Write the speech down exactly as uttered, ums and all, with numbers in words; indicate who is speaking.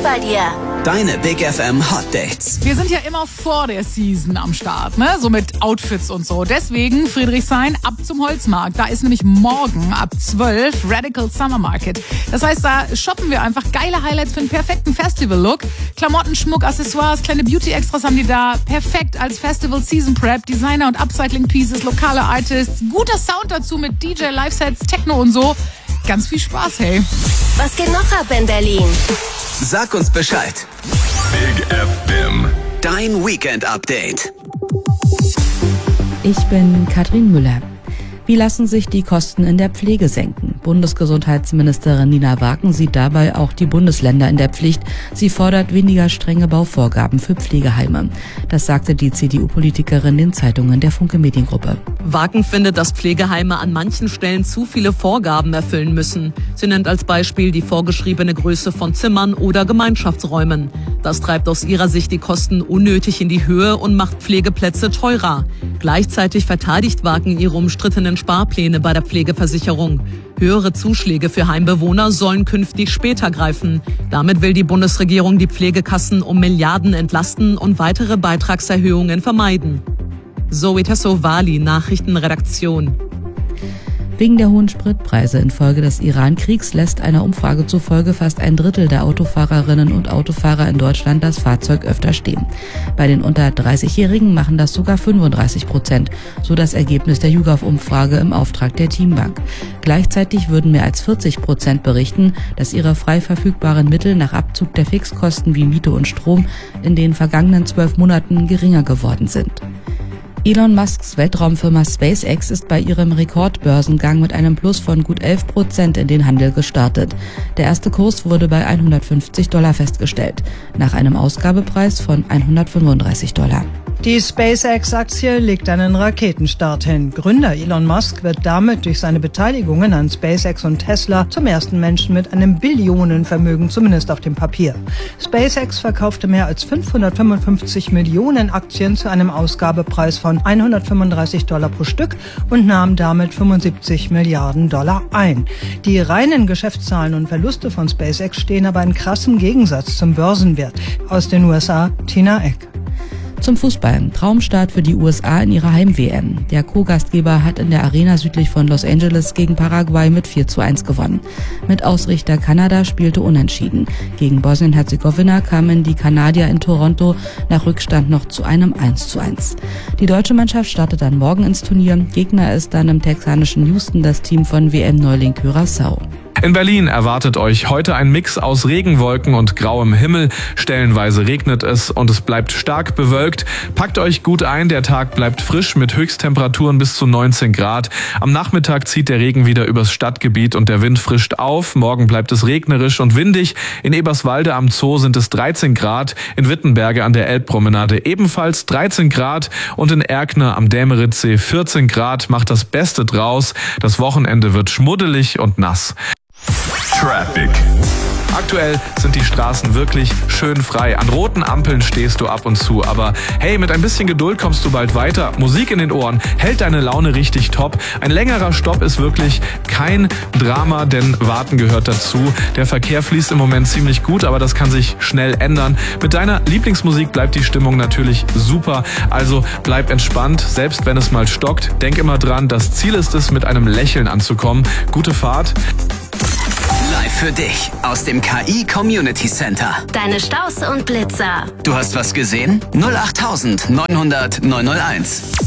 Speaker 1: bei dir.
Speaker 2: Deine Big F M Hot Dates.
Speaker 3: Wir sind ja immer vor der Season am Start, ne? So mit Outfits und so. Deswegen Friedrichshain ab zum Holzmarkt. Da ist nämlich morgen ab zwölf Radical Summer Market. Das heißt, da shoppen wir einfach geile Highlights für einen perfekten Festival-Look. Klamotten, Schmuck, Accessoires, kleine Beauty-Extras haben die da. Perfekt als Festival-Season-Prep, Designer- und Upcycling-Pieces, lokale Artists. Guter Sound dazu mit D J, Live-Sets, Techno und so. Ganz viel Spaß, hey.
Speaker 1: Was geht noch ab in Berlin?
Speaker 2: Sag uns Bescheid.
Speaker 4: Big F M.
Speaker 2: Dein Weekend-Update.
Speaker 5: Ich bin Katrin Müller. Wie lassen sich die Kosten in der Pflege senken? Bundesgesundheitsministerin Nina Waken sieht dabei auch die Bundesländer in der Pflicht. Sie fordert weniger strenge Bauvorgaben für Pflegeheime. Das sagte die C D U-Politikerin den Zeitungen der Funke Mediengruppe.
Speaker 6: Waken findet, dass Pflegeheime an manchen Stellen zu viele Vorgaben erfüllen müssen. Sie nennt als Beispiel die vorgeschriebene Größe von Zimmern oder Gemeinschaftsräumen. Das treibt aus ihrer Sicht die Kosten unnötig in die Höhe und macht Pflegeplätze teurer. Gleichzeitig verteidigt Waken ihre umstrittenen Sparpläne bei der Pflegeversicherung. Höhere Zuschläge für Heimbewohner sollen künftig später greifen. Damit will die Bundesregierung die Pflegekassen um Milliarden entlasten und weitere Beitragserhöhungen vermeiden. Zoe Tassovali, Nachrichtenredaktion.
Speaker 5: Wegen der hohen Spritpreise infolge des Iran-Kriegs lässt einer Umfrage zufolge fast ein Drittel der Autofahrerinnen und Autofahrer in Deutschland das Fahrzeug öfter stehen. Bei den unter dreißigjährigen machen das sogar fünfunddreißig Prozent, so das Ergebnis der YouGov-Umfrage im Auftrag der Teambank. Gleichzeitig würden mehr als vierzig Prozent berichten, dass ihre frei verfügbaren Mittel nach Abzug der Fixkosten wie Miete und Strom in den vergangenen zwölf Monaten geringer geworden sind. Elon Musks Weltraumfirma SpaceX ist bei ihrem Rekordbörsengang mit einem Plus von gut elf Prozent in den Handel gestartet. Der erste Kurs wurde bei hundertfünfzig Dollar festgestellt, nach einem Ausgabepreis von hundertfünfunddreißig Dollar.
Speaker 7: Die SpaceX-Aktie legt einen Raketenstart hin. Gründer Elon Musk wird damit durch seine Beteiligungen an SpaceX und Tesla zum ersten Menschen mit einem Billionenvermögen, zumindest auf dem Papier. SpaceX verkaufte mehr als fünfhundertfünfundfünfzig Millionen Aktien zu einem Ausgabepreis von hundertfünfunddreißig Dollar pro Stück und nahm damit fünfundsiebzig Milliarden Dollar ein. Die reinen Geschäftszahlen und Verluste von SpaceX stehen aber in krassem Gegensatz zum Börsenwert. Aus den U S A, Tina Eck.
Speaker 5: Zum Fußball. Traumstart für die U S A in ihrer Heim-W M. Der Co-Gastgeber hat in der Arena südlich von Los Angeles gegen Paraguay mit vier zu eins gewonnen. Mit Ausrichter Kanada spielte unentschieden. Gegen Bosnien-Herzegowina kamen die Kanadier in Toronto nach Rückstand noch zu einem eins zu eins. Die deutsche Mannschaft startet dann morgen ins Turnier. Gegner ist dann im texanischen Houston das Team von W M-Neuling Curaçao.
Speaker 4: In Berlin erwartet euch heute ein Mix aus Regenwolken und grauem Himmel. Stellenweise regnet es und es bleibt stark bewölkt. Packt euch gut ein, der Tag bleibt frisch mit Höchsttemperaturen bis zu neunzehn Grad. Am Nachmittag zieht der Regen wieder übers Stadtgebiet und der Wind frischt auf. Morgen bleibt es regnerisch und windig. In Eberswalde am Zoo sind es dreizehn Grad. In Wittenberge an der Elbpromenade ebenfalls dreizehn Grad. Und in Erkner am Dämeritzsee vierzehn Grad. Macht das Beste draus. Das Wochenende wird schmuddelig und nass. Traffic. Aktuell sind die Straßen wirklich schön frei. An roten Ampeln stehst du ab und zu. Aber hey, mit ein bisschen Geduld kommst du bald weiter. Musik in den Ohren hält deine Laune richtig top. Ein längerer Stopp ist wirklich kein Drama, denn Warten gehört dazu. Der Verkehr fließt im Moment ziemlich gut, aber das kann sich schnell ändern. Mit deiner Lieblingsmusik bleibt die Stimmung natürlich super. Also bleib entspannt, selbst wenn es mal stockt. Denk immer dran, das Ziel ist es, mit einem Lächeln anzukommen. Gute Fahrt.
Speaker 2: Live für dich aus dem K I Community Center.
Speaker 1: Deine Staus und Blitzer.
Speaker 2: Du hast was gesehen? null acht neunhundert neunhunderteins.